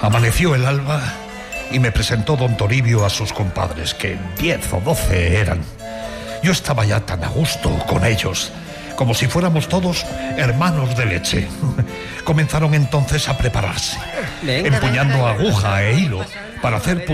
Amaneció el alba y me presentó don Toribio a sus compadres, que 10 o 12 eran. Yo estaba ya tan a gusto con ellos, como si fuéramos todos hermanos de leche. Comenzaron entonces a prepararse, empuñando aguja e hilo para hacer